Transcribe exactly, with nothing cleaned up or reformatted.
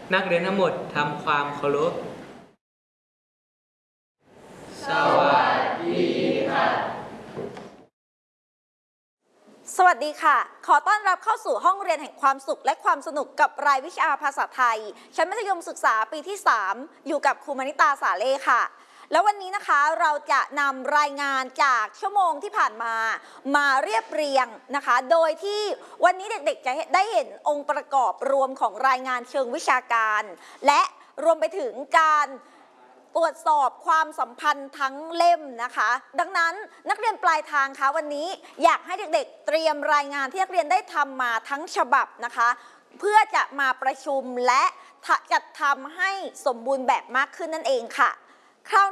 นักเรียนทั้งหมดทำความเคารพสวัสดีค่ะสวัสดีค่ะขอต้อนรับเข้าสู่ห้องเรียนแห่งความสุขและความสนุกกับรายวิชาภาษาไทยชั้นมัธยมศึกษาปีที่สามอยู่กับครูมณิตาสาเล่ค่ะแล้ววันนี้นะคะเราจะนำรายงานจากชั่วโมงที่ผ่านมามาเรียบเรียงนะคะโดยที่วันนี้เด็กๆจะได้เห็นองค์ประกอบรวมของรายงานเชิงวิชาการและรวมไปถึงการตรวจสอบความสัมพันธ์ทั้งเล่มนะคะดังนั้นนักเรียนปลายทางคะวันนี้อยากให้เด็กๆเตรียมรายงานที่นักเรียนได้ทำมาทั้งฉบับนะคะเพื่อจะมาประชุมและจัดทำให้สมบูรณ์แบบมากขึ้นนั่นเองค่ะคราว